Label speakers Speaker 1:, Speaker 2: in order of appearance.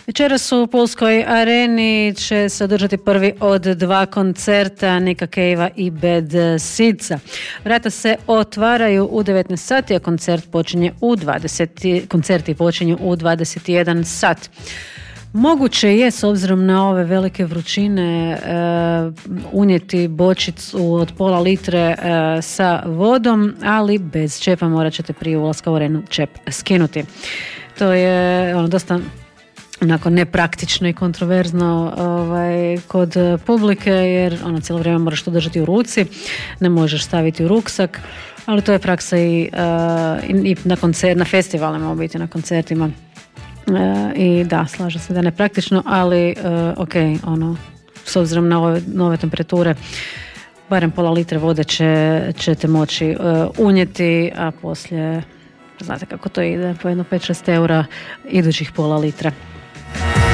Speaker 1: Večeras u Pulskoj areni će se održati prvi od dva koncerta Nika Cavea i Bad Seedsa. Vrata se otvaraju u 19 sati, a koncerti počinju u 21 sat. Moguće je, s obzirom na ove velike vrućine, unijeti bočicu od pola litre sa vodom, ali bez čepa. Morat ćete prije ulaska u arenu čep skinuti. To je dosta onako nepraktično i kontroverzno kod publike, jer cijelo vrijeme moraš to držati u ruci, ne možeš staviti u ruksak, ali to je praksa i na festivalima, u biti na koncertima. I da, slažem se da je nepraktično, ali s obzirom na ove nove temperature, barem pola litre vode ćete moći unijeti, a poslije znate kako to ide, po jedno 5-6 eura idućih pola litre.